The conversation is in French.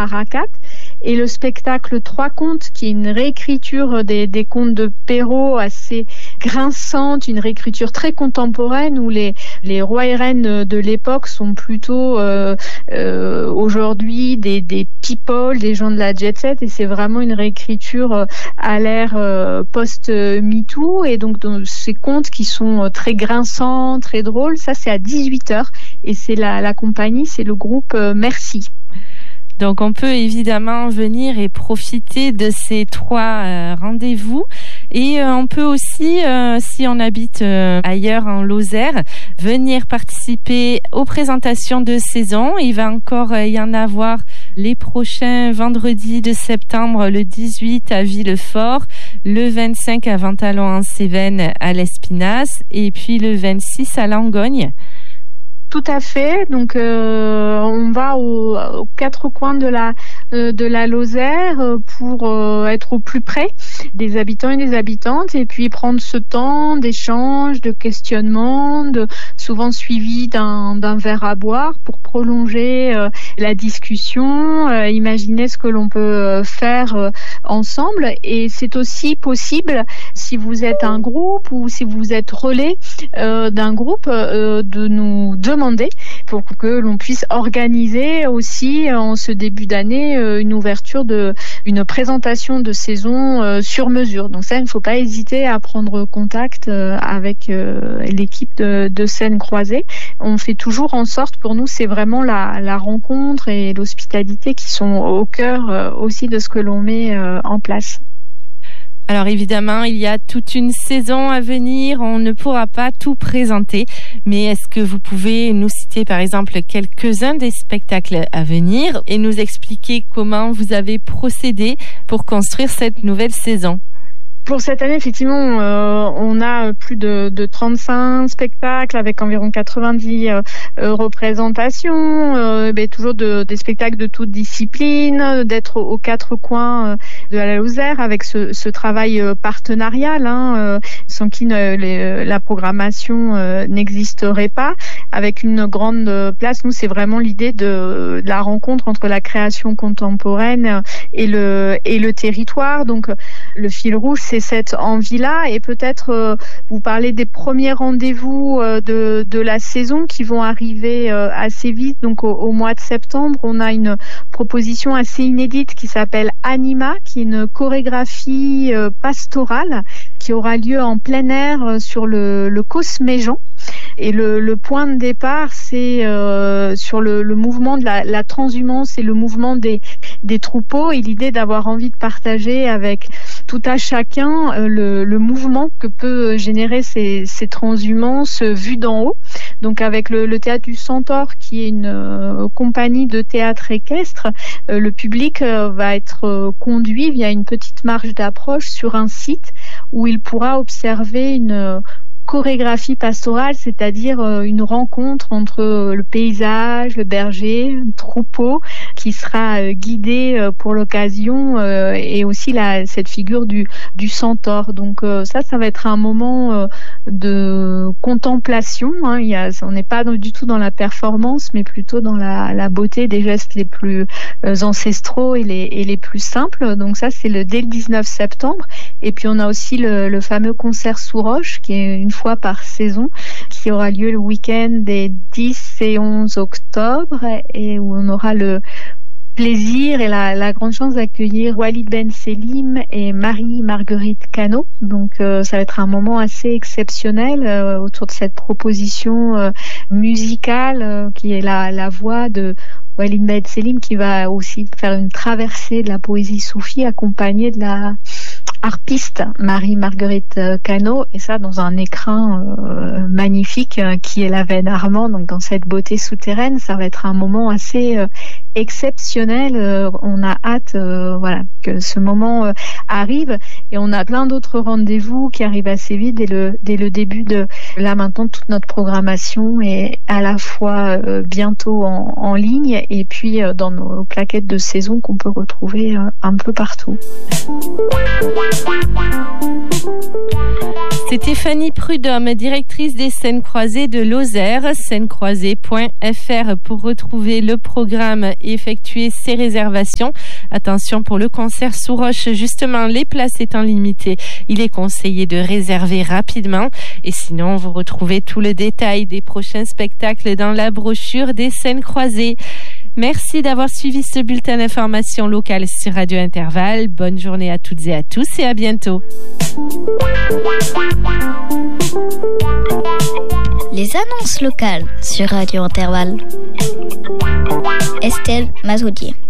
Aracat. Et le spectacle Trois contes, qui est une réécriture des contes de Perrault assez grinçante, une réécriture très contemporaine où les rois et reines de l'époque sont plutôt aujourd'hui des people, des gens de la jet set, et c'est vraiment une réécriture à l'ère post-MeToo. Et donc ces contes qui sont très grinçants, très drôles, ça c'est à 18h et c'est la compagnie, c'est le groupe Merci. Donc on peut évidemment venir et profiter de ces 3 rendez-vous. Et on peut aussi, si on habite ailleurs en Lozère, venir participer aux présentations de saison. Il va encore y en avoir les prochains vendredis de septembre, le 18 à Villefort, le 25 à Ventalon-en-Cévennes à l'Espinasse et puis le 26 à Langogne. Tout à fait. Donc, on va aux 4 coins de la Lozère pour être au plus près des habitants et des habitantes, et puis prendre ce temps d'échange, de questionnement, souvent suivi d'un verre à boire pour prolonger la discussion, imaginer ce que l'on peut faire ensemble. Et c'est aussi possible, si vous êtes un groupe ou si vous êtes relais d'un groupe, de nous demander pour que l'on puisse organiser aussi en ce début d'année une présentation de saison sur mesure. Donc ça, il ne faut pas hésiter à prendre contact avec l'équipe de Scènes Croisées. On fait toujours en sorte, pour nous, c'est vraiment la rencontre et l'hospitalité qui sont au cœur aussi de ce que l'on met en place. Alors évidemment, il y a toute une saison à venir, on ne pourra pas tout présenter, mais est-ce que vous pouvez nous citer par exemple quelques-uns des spectacles à venir et nous expliquer comment vous avez procédé pour construire cette nouvelle saison ? Pour cette année, effectivement, on a plus de 35 spectacles avec environ 90 représentations, toujours des spectacles de toute discipline, d'être aux 4 coins de la Lozère avec ce travail partenarial, sans qui la programmation n'existerait pas, avec une grande place. Nous, c'est vraiment l'idée de la rencontre entre la création contemporaine et le territoire. Donc, le fil rouge, c'est cette envie-là, et peut-être vous parler des premiers rendez-vous de la saison qui vont arriver assez vite. Donc au mois de septembre, on a une proposition assez inédite qui s'appelle Anima, qui est une chorégraphie pastorale qui aura lieu en plein air sur le Cosméjean. Et le point de départ, c'est sur le mouvement de la transhumance et le mouvement des troupeaux, et l'idée d'avoir envie de partager avec tout à chacun le mouvement que peut générer ces transhumances vues d'en haut. Donc avec le Théâtre du Centaure, qui est une compagnie de théâtre équestre, le public va être conduit via une petite marche d'approche sur un site où il pourra observer une chorégraphie pastorale, c'est-à-dire une rencontre entre le paysage, le berger, le troupeau, qui sera guidé pour l'occasion, et aussi cette figure du centaure. Donc ça va être un moment de contemplation. On n'est pas du tout dans la performance, mais plutôt dans la beauté des gestes les plus ancestraux et les plus simples. Donc ça, c'est dès le 19 septembre. Et puis on a aussi le fameux concert sous roche, qui est une fois par saison, qui aura lieu le week-end des 10 et 11 octobre, et où on aura le plaisir et la grande chance d'accueillir Walid Ben Selim et Marie-Marguerite Cano. Donc ça va être un moment assez exceptionnel autour de cette proposition musicale qui est la voix de Walid Ben Selim, qui va aussi faire une traversée de la poésie soufie accompagnée de la harpiste Marie-Marguerite Cano, et ça dans un écrin magnifique qui est la veine Armand. Donc dans cette beauté souterraine, ça va être un moment assez exceptionnel. On a hâte que ce moment arrive, et on a plein d'autres rendez-vous qui arrivent assez vite dès le début de là. Maintenant, toute notre programmation est à la fois bientôt en ligne, et puis dans nos plaquettes de saison qu'on peut retrouver un peu partout. C'était Fanny Prudhomme, directrice des Scènes Croisées de Lozère, scènescroisées.fr pour retrouver le programme et effectuer ses réservations. Attention pour le concert sous roche, justement, les places étant limitées, il est conseillé de réserver rapidement. Et sinon, vous retrouvez tout le détail des prochains spectacles dans la brochure des Scènes Croisées. Merci d'avoir suivi ce bulletin d'information locale sur Radio Intervalle. Bonne journée à toutes et à tous et à bientôt. Les annonces locales sur Radio Intervalle. Estelle Mazoudier.